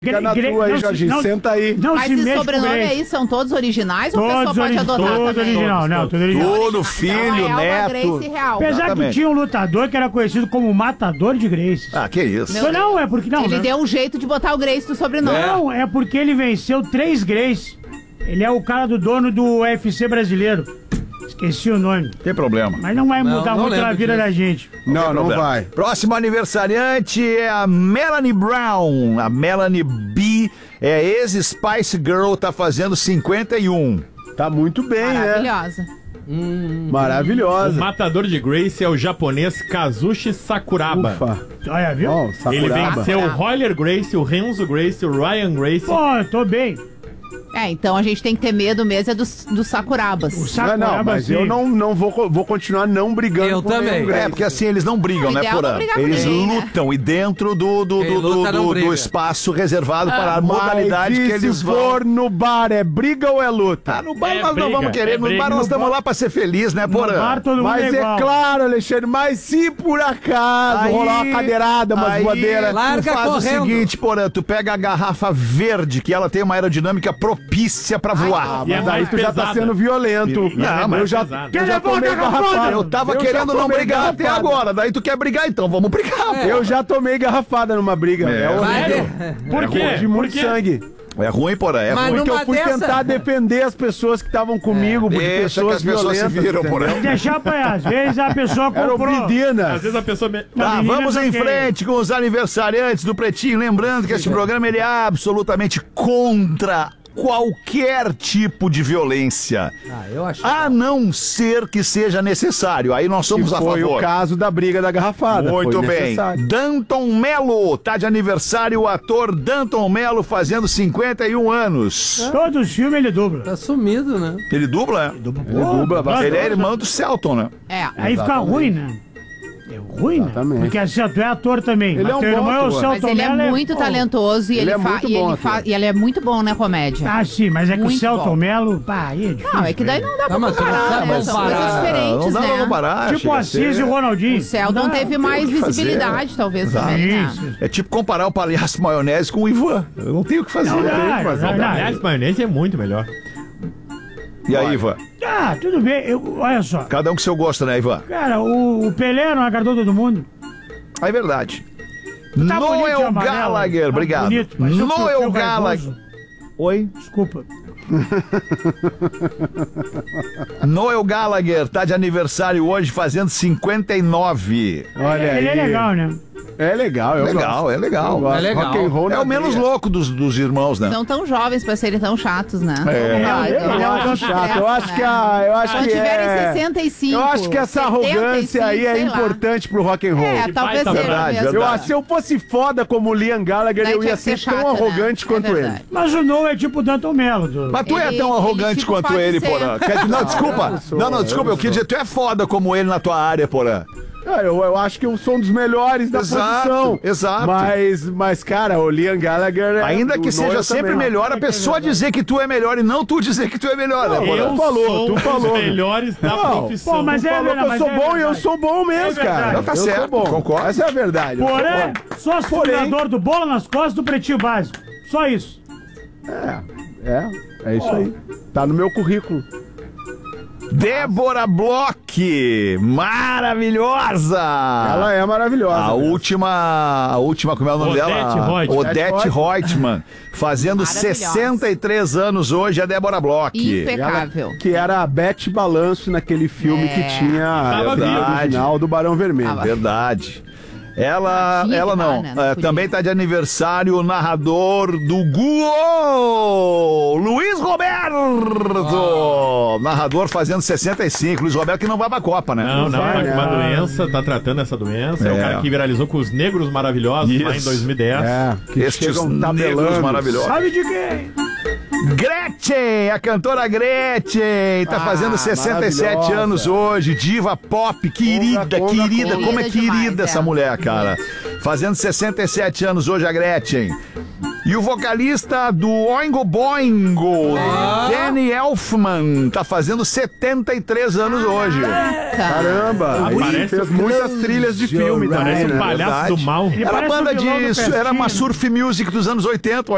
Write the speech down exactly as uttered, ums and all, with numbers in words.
Fica na tua aí, Jorginho, senta aí. Não Mas se esse mexe sobrenome com aí são todos originais ou a Todos pessoa pode ori- adotar todo também? original, não, tudo original. Tudo, filho, Então, é Alba neto. Grace real. Apesar Exatamente. que tinha um lutador que era conhecido como Matador de Grace. Ah, que isso. Meu Não, não, é porque não. Ele né? deu um jeito de botar o Grace no sobrenome. Não, é porque ele venceu três Grace. Ele é o cara do dono do U F C brasileiro. Esqueci o nome. Tem problema. Mas não vai Não, mudar não muito a lembro vida disso. da gente. Não, não problema. vai. Próximo aniversariante é a Melanie Brown. A Melanie B é ex-Spice Girl, tá fazendo cinquenta e um. Tá muito bem, né? Maravilhosa. O Maravilhosa. matador de Grace é o japonês Kazushi Sakuraba. Ufa. Olha, viu? Ó, Ele Sakuraba. venceu o Sakuraba. Royler Grace, o Renzo Grace, o Ryan Grace. Pô, eu tô bem. É, então a gente tem que ter medo mesmo é dos, dos Sakurabas. O Ah, Sakuraba, não, mas sim. eu não, não vou, co- vou continuar não brigando Eu com também. nenhum Grace. É, porque assim eles não brigam, O né, ideal é Porã? não brigar com Eles ninguém, né? lutam e dentro do, do, Quem do, do, luta não do- briga. do espaço reservado para a Mas modalidade e que eles se vão. for no bar, é briga ou é luta? Ah, no bar É nós briga, não vamos querer. é no briga. bar nós No estamos bar- lá pra ser feliz, né, No Porã? bar todo mundo Mas é é igual. claro, Alexandre, mas se por acaso Aí- rolar uma cadeirada, uma aí voadeira... tu Larga faz correndo. o seguinte, Porã, tu pega a garrafa verde, que ela tem uma aerodinâmica propícia pra voar. E é Mas aí mais tu já tá pesada. sendo violento. Não, mas eu já, pesada. eu Quer já levar tomei uma garrafada? garrafada. Eu tava já querendo não tomei brigar até garrafada. agora, daí tu quer brigar, então vamos brigar. Eu já tomei garrafada numa briga. É, horrível. Por quê? De muito Por quê? sangue. É ruim, Porã, é Mas ruim. não- Porque eu Numa fui dessa- tentar defender as pessoas que estavam comigo, de Deixa que pessoas as pessoas se violentas. viram, entendeu? Porã. Deixar apanhar. Às vezes a pessoa Eram comprou. Às bridinas. vezes a pessoa... Me... Uma Tá, menina vamos em bloqueia. frente com os aniversariantes do Pretinho. Lembrando que este programa ele é absolutamente contra qualquer tipo de violência. Ah, eu acho. A não ser que seja necessário. Aí nós somos Que a foi favor. o caso da briga da garrafada. Muito foi bem. necessário. Danton Mello, tá de aniversário o ator Danton Mello fazendo cinquenta e um anos. Todos os filmes ele dubla. Tá sumido, né? Ele dubla, né? Ele dubla bastante. Ele é irmão do Celton, né? É. Aí fica Exatamente. ruim, né? É ruim, né? Exatamente. Porque assim, ó, tu é ator também. Ele mas é um teu irmão bom é o ator. Celton Mas ele é Mello, muito pô. talentoso e Ele ele, é fa- muito e bom ele ator. fa- e ele é muito bom na comédia. Ah, sim, mas é que o Muito Celton bom. Mello, pá, aí é difícil. Não, é que daí né? não dá pra Não, mas tu não comparar, sabe né? São comparar. coisas diferentes, não dá pra né? comparar. Tipo chega a Assis ser- e o Ronaldinho. O Sheldon Não, teve mais o que fazer. visibilidade, talvez, Exato. também, né? Isso. É tipo comparar o palhaço maionese com o Ivan. Eu não tenho o que fazer. Não, Não tenho o que não, fazer. não, não. Aliás, maionese é muito melhor. E aí, Ivan? Ah, tudo bem. Eu, olha só. Cada um com seu gosto, né, Ivan? Cara, o, o Pelé não agradou todo mundo. Ah, é verdade. Tá bonito de Noel amarelo, Gallagher, tá obrigado. bonito, mas eu Noel fico Gallagher. raivoso. Oi? Desculpa. Noel Gallagher tá de aniversário hoje, fazendo cinquenta e nove. Olha Ele aí. é legal, né? É legal, eu Legal, gosto. é legal. Eu gosto. É legal. Rock and roll É na o menos veia. louco dos, dos irmãos, né? São tão jovens pra serem tão chatos, né? É. Ah, eu, Ele é eu um acho chato. chato, Eu acho né? que a, eu acho Quando que tiverem é... sessenta e cinco, Eu acho que essa arrogância aí é setenta e cinco, sei lá. importante pro rock and roll. É, talvez baita seja verdade, mesmo. Eu acho que se eu fosse foda como o Liam Gallagher, Daí eu tinha ia que ser, ser tão chato, né? arrogante É quanto ele. verdade. Mas o Noah é tipo o Danton Mello. Do... Mas tu é Ele- tão ele, arrogante tipo, quanto pode ele, ser. Porã. Quer dizer, não, desculpa. eu sou, não, não, eu desculpa. Eu sou. quis dizer, tu é foda como ele na tua área, Porã. Ah, eu, eu acho que eu sou um dos melhores da Exato, posição. exato. Mas, mas, cara, o Liam Gallagher... é- Ainda que o seja Noel sempre também. melhor a pessoa dizer que tu é melhor e não tu dizer que tu é melhor, né, Porã? Eu falou, tu sou falou. os melhores da Não, profissão. pô, mas Tu é falou que verdade, eu sou mas é bom e eu verdade. sou bom mesmo, É verdade. cara. Não, tá eu certo, sou bom. concordo. Essa é a verdade. eu sou Porém, bom. só Porém- fundador do Bola nas Costas do Pretinho Básico. Só isso. É, é isso aí. Tá no meu currículo. Débora Bloch, maravilhosa! Ela é maravilhosa. A mesmo. última, a última, como é o nome Odete dela? Reutemann. Odete Reutemann, fazendo Maravilhosa. sessenta e três anos hoje, a Débora Bloch. Impecável. Ela, que era a Beth Balanço naquele filme É. que tinha a Tava trilha viva. original do Barão Vermelho. Tava. Verdade. Ela, Ah, tinha ela que não, dar, né? Não é, podia. também tá de aniversário o narrador do Guo, Luiz Roberto, narrador fazendo sessenta e cinco, Luiz Roberto que não vai pra Copa, né? Não, não, vai, tá com uma né? doença, tá tratando essa doença. É, É. o cara que viralizou com os negros maravilhosos lá em Isso. dois mil e dez. É, que Estes chegam negros tabelando. maravilhosos. Sabe de quem? Gretchen, a cantora Gretchen, tá Ah, fazendo sessenta e sete maravilhosa. anos hoje, diva pop, querida, Conga, conga, querida, conga. como é Querida querida demais, essa é. mulher, cara. Fazendo sessenta e sete anos hoje a Gretchen. E o vocalista do Oingo Boingo, Danny Elfman, tá fazendo setenta e três anos hoje. Caramba, aí parece fez o muitas trilhas de filme Parece também, um né? palhaço Verdade. do mal. Ele Era parece banda um vilão do de. Era uma Pestinho. surf music dos anos oitenta,